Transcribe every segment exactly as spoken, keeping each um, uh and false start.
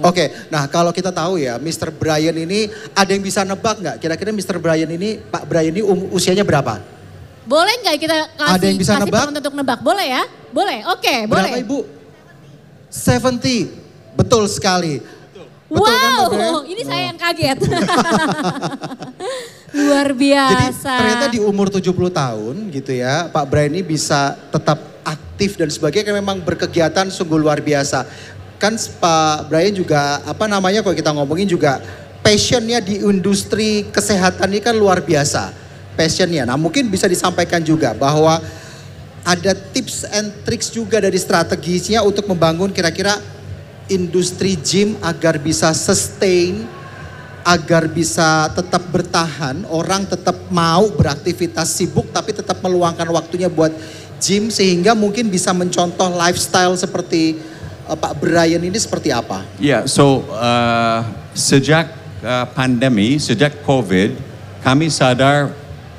Oke, nah kalau kita tahu ya, mister Brian ini ada yang bisa nebak nggak? Kira-kira mister Brian ini, Pak Brian ini um, usianya berapa? Boleh nggak kita kasih, Ada yang bisa kasih nebak? penonton untuk nebak? Boleh ya? Boleh, oke boleh. Berapa Ibu? tujuh puluh, betul sekali. Betul Wow, kan, Pak Brian? ini saya yang kaget. Luar biasa. Jadi ternyata di umur tujuh puluh tahun gitu ya, Pak Brian ini bisa tetap aktif dan sebagainya, karena memang berkegiatan sungguh luar biasa. Kan Pak Brian juga apa namanya kalau kita ngomongin juga passionnya di industri kesehatan ini kan luar biasa. Passionnya, nah mungkin bisa disampaikan juga bahwa ada tips and tricks juga dari strategisnya untuk membangun kira-kira industri gym agar bisa sustain, agar bisa tetap bertahan, orang tetap mau beraktivitas sibuk tapi tetap meluangkan waktunya buat gym sehingga mungkin bisa mencontoh lifestyle seperti uh, Pak Brian ini seperti apa? Ya, yeah, so uh, sejak uh, pandemi, sejak COVID, kami sadar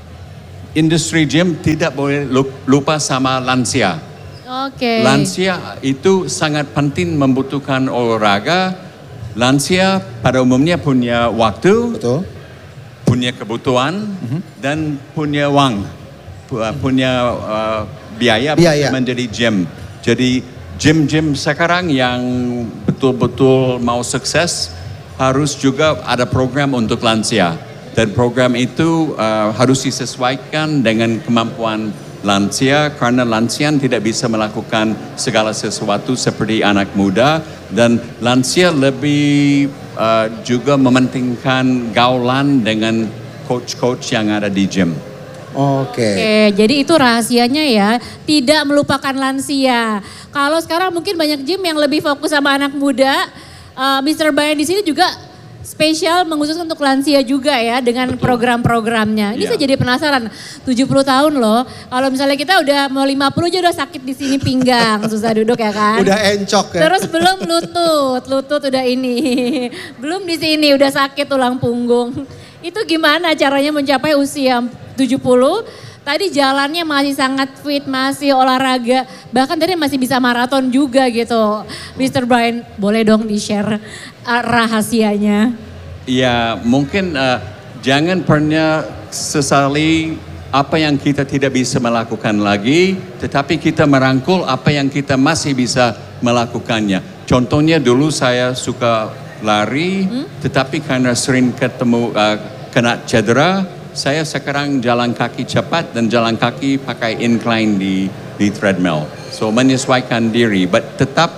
industri gym tidak boleh lupa sama lansia. Oke. Okay. Lansia itu sangat penting membutuhkan olahraga. Lansia pada umumnya punya waktu, betul, punya kebutuhan, uh-huh. dan punya uang, punya uh, biaya, biaya menjadi gym. Jadi gym-gym sekarang yang betul-betul mau sukses harus juga ada program untuk lansia. Dan program itu uh, harus disesuaikan dengan kemampuan lansia, karena lansia tidak bisa melakukan segala sesuatu seperti anak muda, dan lansia lebih uh, juga mementingkan gaulan dengan coach-coach yang ada di gym. Oke. Okay. Oke, jadi itu rahasianya ya, tidak melupakan lansia. Kalau sekarang mungkin banyak gym yang lebih fokus sama anak muda, uh, mister Brian di sini juga spesial mengkhususkan untuk lansia juga ya dengan Betul. program-programnya. Ini ya. Saya jadi penasaran, tujuh puluh tahun loh. Kalau misalnya kita udah mau lima puluh aja udah sakit di sini pinggang, susah duduk ya kan. Udah encok ya. Terus belum lutut, lutut udah ini. Belum di sini udah sakit tulang punggung. Itu gimana caranya mencapai usia tujuh puluh? Tadi jalannya masih sangat fit, masih olahraga, bahkan tadi masih bisa maraton juga gitu. mister Brian, boleh dong di-share uh, rahasianya? Ya mungkin uh, jangan pernah sesali apa yang kita tidak bisa melakukan lagi, tetapi kita merangkul apa yang kita masih bisa melakukannya. Contohnya dulu saya suka lari, hmm? tetapi karena sering ketemu uh, kena cedera, saya sekarang jalan kaki cepat dan jalan kaki pakai incline di di treadmill. So menyesuaikan diri, but tetap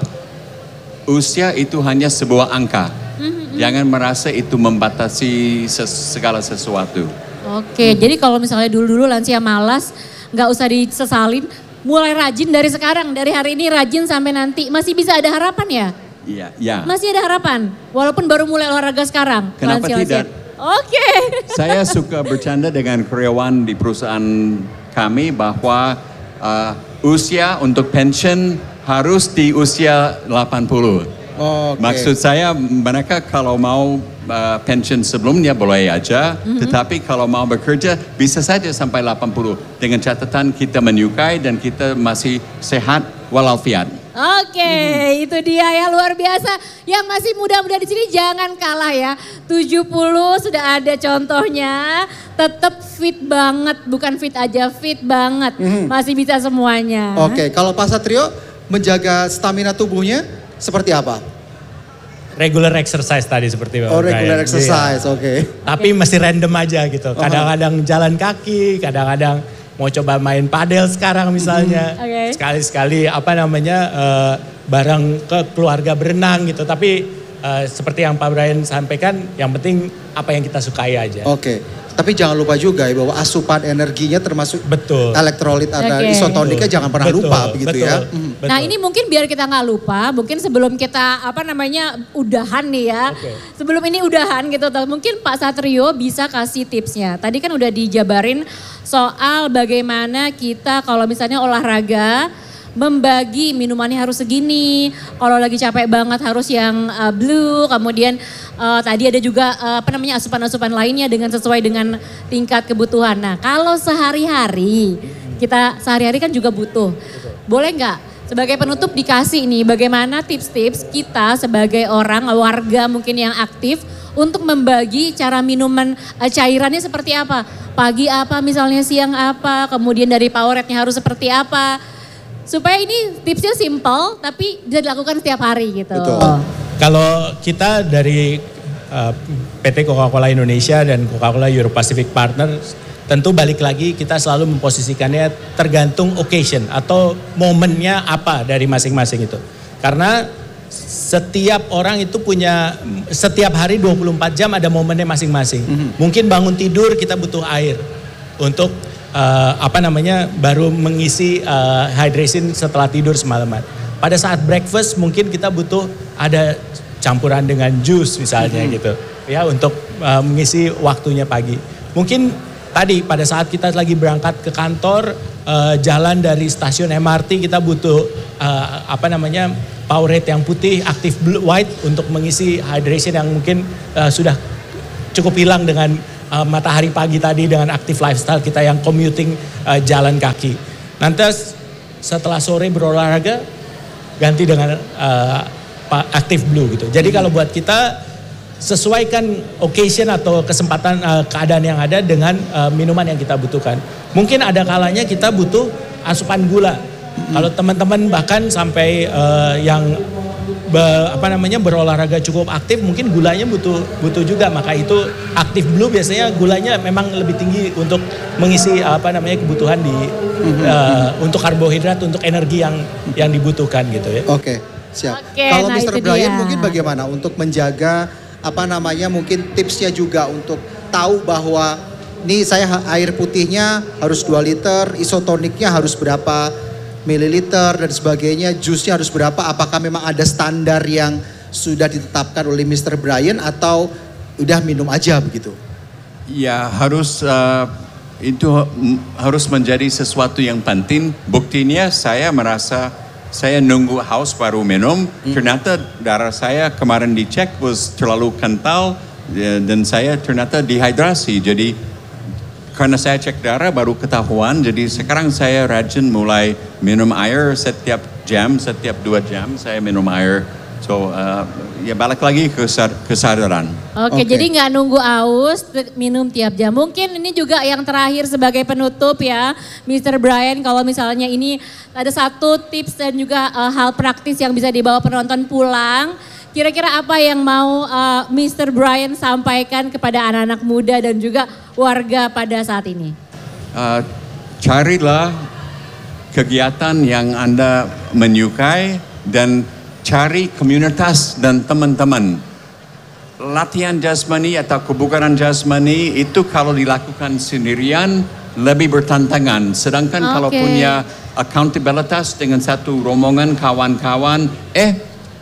usia itu hanya sebuah angka. Mm-hmm. Jangan merasa itu membatasi ses- segala sesuatu. Oke, hmm. jadi kalau misalnya dulu-dulu lansia malas, nggak usah disesalin. Mulai rajin dari sekarang, dari hari ini rajin sampai nanti masih bisa ada harapan ya? Iya, ya. Masih ada harapan, walaupun baru mulai olahraga sekarang. Kenapa lansia-lansia. tidak? Oke. Okay. Saya suka bercanda dengan karyawan di perusahaan kami bahwa uh, usia untuk pensiun harus di usia delapan puluh. Okay. Maksud saya mereka kalau mau uh, pensiun sebelumnya boleh aja, mm-hmm. tetapi kalau mau bekerja bisa saja sampai delapan puluh. Dengan catatan kita menyukai dan kita masih sehat walafiat. Oke, mm-hmm. itu dia ya, luar biasa. Yang masih muda-muda di sini jangan kalah ya. tujuh puluh sudah ada contohnya. Tetap fit banget, bukan fit aja, fit banget. Mm-hmm. Masih bisa semuanya. Oke, kalau Pak Satrio menjaga stamina tubuhnya seperti apa? Regular exercise tadi seperti Bapak. Oh, regular Brian. exercise, iya. oke. Okay. Tapi masih random aja gitu. Kadang-kadang jalan kaki, kadang-kadang mau coba main padel sekarang misalnya. Okay. Sekali-sekali apa namanya uh, bareng ke keluarga berenang gitu. Tapi uh, seperti yang Pak Brian sampaikan, yang penting apa yang kita sukai aja. Oke. Okay. Tapi jangan lupa juga ya bahwa asupan energinya termasuk betul. elektrolit ada okay. isotoniknya jangan pernah betul. lupa begitu betul. ya. Betul. Nah ini mungkin biar kita nggak lupa, mungkin sebelum kita apa namanya udahan nih ya. Okay. Sebelum ini udahan gitu, mungkin Pak Satrio bisa kasih tipsnya. Tadi kan udah dijabarin soal bagaimana kita kalau misalnya olahraga, membagi minumannya harus segini, kalau lagi capek banget harus yang uh, blue, kemudian uh, tadi ada juga uh, apa namanya asupan-asupan lainnya dengan sesuai dengan tingkat kebutuhan. Nah kalau sehari-hari, kita sehari-hari kan juga butuh, boleh nggak sebagai penutup dikasih nih bagaimana tips-tips kita sebagai orang warga mungkin yang aktif untuk membagi cara minuman uh, cairannya seperti apa. Pagi apa misalnya, siang apa, kemudian dari Powerade-nya harus seperti apa. Supaya ini tipsnya simple tapi bisa dilakukan setiap hari gitu. Betul. Oh. Kalau kita dari uh, P T Coca-Cola Indonesia dan Coca-Cola Euro Pacific Partner, tentu balik lagi kita selalu memposisikannya tergantung occasion atau momennya apa dari masing-masing itu. Karena setiap orang itu punya, setiap hari dua puluh empat jam ada momennya masing-masing. Mm-hmm. Mungkin bangun tidur kita butuh air untuk uh, apa namanya baru mengisi uh, hydration setelah tidur semalaman. Pada saat breakfast mungkin kita butuh ada campuran dengan jus misalnya mm-hmm. gitu ya untuk uh, mengisi waktunya pagi. Mungkin tadi pada saat kita lagi berangkat ke kantor uh, jalan dari stasiun M R T kita butuh uh, apa namanya Powerade yang putih, Active Blue White untuk mengisi hydration yang mungkin uh, sudah cukup hilang dengan uh, matahari pagi tadi dengan active lifestyle kita yang commuting uh, jalan kaki. Nanti setelah sore berolahraga ganti dengan uh, Active Blue gitu. Jadi kalau buat kita sesuaikan occasion atau kesempatan uh, keadaan yang ada dengan uh, minuman yang kita butuhkan. Mungkin ada kalanya kita butuh asupan gula. Mm-hmm. Kalau teman-teman bahkan sampai uh, yang be, apa namanya berolahraga cukup aktif, mungkin gulanya butuh butuh juga. Maka itu Active Blue biasanya gulanya memang lebih tinggi untuk mengisi apa namanya kebutuhan di mm-hmm. uh, untuk karbohidrat, untuk energi yang yang dibutuhkan gitu ya. Oke, okay, siap. Oke, kalau nah mister itu Brian dia. mungkin bagaimana untuk menjaga apa namanya mungkin tipsnya juga untuk tahu bahwa nih saya air putihnya harus dua liter, isotoniknya harus berapa mililiter dan sebagainya, jusnya harus berapa, apakah memang ada standar yang sudah ditetapkan oleh mister Brian atau udah minum aja begitu? Ya harus uh, itu harus menjadi sesuatu yang penting. Buktinya saya merasa saya nunggu haus baru minum, hmm. ternyata darah saya kemarin dicek was terlalu kental dan saya ternyata dehidrasi. Jadi karena saya cek darah baru ketahuan, jadi sekarang saya rajin mulai minum air setiap jam, setiap dua jam saya minum air. So uh, ya balik lagi ke kesadaran. Oke, okay. Jadi nggak nunggu aus, minum tiap jam. Mungkin ini juga yang terakhir sebagai penutup ya, mister Brian. Kalau misalnya ini ada satu tips dan juga uh, hal praktis yang bisa dibawa penonton pulang. Kira-kira apa yang mau uh, mister Brian sampaikan kepada anak-anak muda dan juga warga pada saat ini? Uh, carilah kegiatan yang Anda menyukai dan cari komunitas dan teman-teman. Latihan jasmani atau kebugaran jasmani itu kalau dilakukan sendirian lebih bertantangan. Sedangkan okay. kalau punya accountabilitas dengan satu rombongan kawan-kawan, eh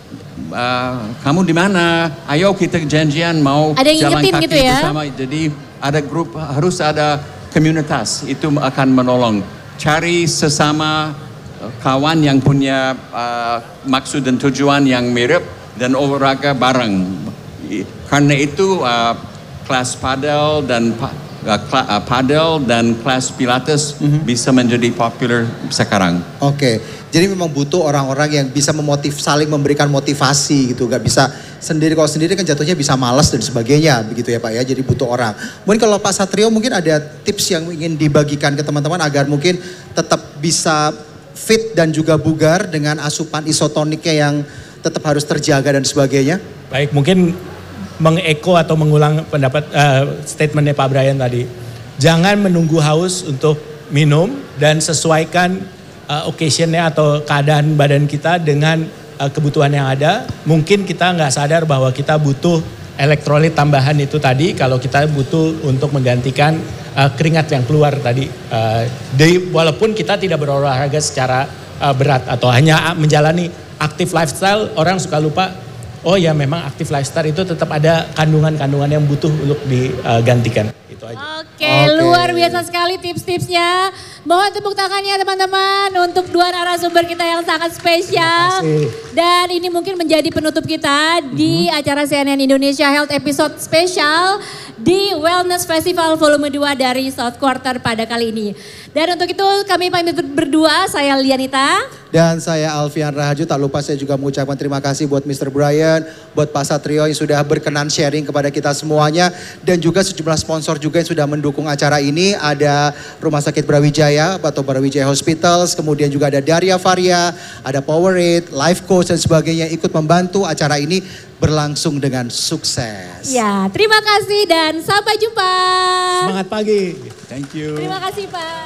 uh, kamu di mana? Ayo kita janjian mau ada yang jalan kaki gitu ya? bersama. Jadi ada grup, harus ada komunitas, itu akan menolong. Cari sesama kawan yang punya uh, maksud dan tujuan yang mirip dan olahraga bareng. Karena itu uh, kelas padel dan uh, uh, padel dan kelas pilates mm-hmm. bisa menjadi populer sekarang. Oke, okay. Jadi memang butuh orang-orang yang bisa memotiv, saling memberikan motivasi gitu, gak bisa sendiri. Kalau sendiri kan jatuhnya bisa malas dan sebagainya, begitu ya Pak ya. Jadi butuh orang. Mungkin kalau Pak Satrio mungkin ada tips yang ingin dibagikan ke teman-teman agar mungkin tetap bisa fit dan juga bugar dengan asupan isotoniknya yang tetap harus terjaga dan sebagainya. Baik, mungkin mengeko atau mengulang pendapat uh, statementnya Pak Brian tadi. Jangan menunggu haus untuk minum dan sesuaikan uh, occasionnya atau keadaan badan kita dengan uh, kebutuhan yang ada. Mungkin kita nggak sadar bahwa kita butuh elektrolit tambahan itu tadi kalau kita butuh untuk menggantikan uh, keringat yang keluar tadi. Uh, di, walaupun kita tidak berolahraga secara uh, berat atau hanya menjalani active lifestyle, orang suka lupa, oh ya memang active lifestyle itu tetap ada kandungan-kandungan yang butuh untuk digantikan. Itu aja. Oke, luar biasa sekali tips-tipsnya. Mohon tepuk tangannya teman-teman untuk dua narasumber kita yang sangat spesial. Dan ini mungkin menjadi penutup kita di mm-hmm. acara C N N Indonesia Health episode spesial di Wellness Festival Volume dua dari South Quarter pada kali ini. Dan untuk itu kami pamit berdua, saya Lianita. Dan saya Alfian Raharjo. Tak lupa saya juga mengucapkan terima kasih buat mister Brian, buat Pak Satrio yang sudah berkenan sharing kepada kita semuanya. Dan juga sejumlah sponsor juga yang sudah mendukung acara ini. Ada Rumah Sakit Brawijaya atau Brawijaya Hospitals. Kemudian juga ada Daria Varia, ada Powerade, Life Coach dan sebagainya ikut membantu acara ini berlangsung dengan sukses. Ya, terima kasih dan sampai jumpa. Semangat pagi. Thank you. Terima kasih Pak.